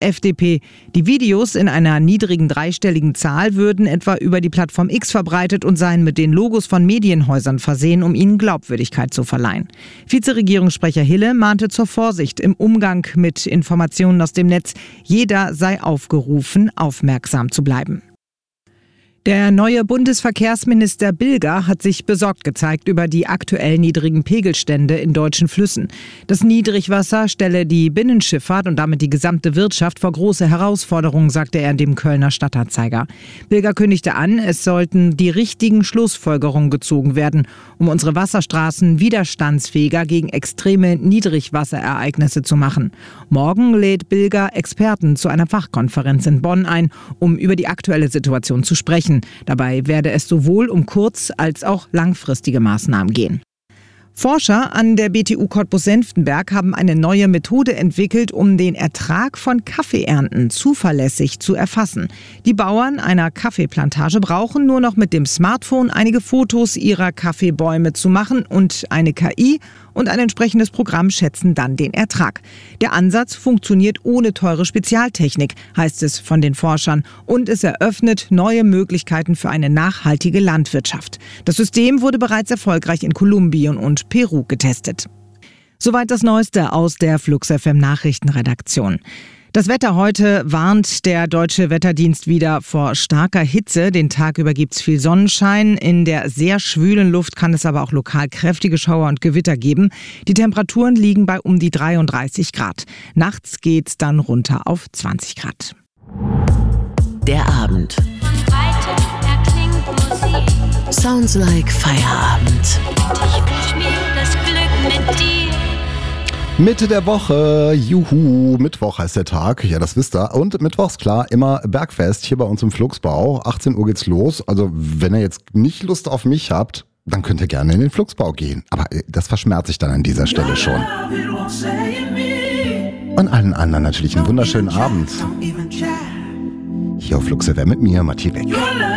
FDP. Die Videos in einer niedrigen dreistelligen Zahl würden etwa über die Plattform X verbreitet und seien mit den Logos von Medienhäusern versehen, um ihnen Glaubwürdigkeit zu verleihen. Vizeregierungssprecher Hille mahnte zur Vorsicht im Umgang mit Informationen aus dem Netz. Jeder sei aufgerufen, aufmerksam zu bleiben. Der neue Bundesverkehrsminister Bilger hat sich besorgt gezeigt über die aktuell niedrigen Pegelstände in deutschen Flüssen. Das Niedrigwasser stelle die Binnenschifffahrt und damit die gesamte Wirtschaft vor große Herausforderungen, sagte er in dem Kölner Stadtanzeiger. Bilger kündigte an, es sollten die richtigen Schlussfolgerungen gezogen werden, um unsere Wasserstraßen widerstandsfähiger gegen extreme Niedrigwasserereignisse zu machen. Morgen lädt Bilger Experten zu einer Fachkonferenz in Bonn ein, um über die aktuelle Situation zu sprechen. Dabei werde es sowohl um kurz- als auch langfristige Maßnahmen gehen. Forscher an der BTU Cottbus-Senftenberg haben eine neue Methode entwickelt, um den Ertrag von Kaffeeernten zuverlässig zu erfassen. Die Bauern einer Kaffeeplantage brauchen nur noch mit dem Smartphone einige Fotos ihrer Kaffeebäume zu machen und eine KI und ein entsprechendes Programm schätzen dann den Ertrag. Der Ansatz funktioniert ohne teure Spezialtechnik, heißt es von den Forschern, und es eröffnet neue Möglichkeiten für eine nachhaltige Landwirtschaft. Das System wurde bereits erfolgreich in Kolumbien und Peru getestet. Soweit das Neueste aus der Flux FM Nachrichtenredaktion. Das Wetter heute warnt der Deutsche Wetterdienst wieder vor starker Hitze. Den Tag über gibt's viel Sonnenschein. In der sehr schwülen Luft kann es aber auch lokal kräftige Schauer und Gewitter geben. Die Temperaturen liegen bei um die 33 Grad. Nachts geht's dann runter auf 20 Grad. Der Abend. Sounds like Feierabend. Ich wünsch mir das Glück mit dir. Mitte der Woche, juhu, Mittwoch heißt der Tag, ja das wisst ihr. Und mittwochs klar, immer Bergfest hier bei uns im Flugsbau. 18 Uhr geht's los, also wenn ihr jetzt nicht Lust auf mich habt, dann könnt ihr gerne in den Flugsbau gehen. Aber das verschmerze ich dann an dieser Stelle schon. Und allen anderen natürlich einen wunderschönen Abend. Hier auf Flux FM mit mir, Matti Beck.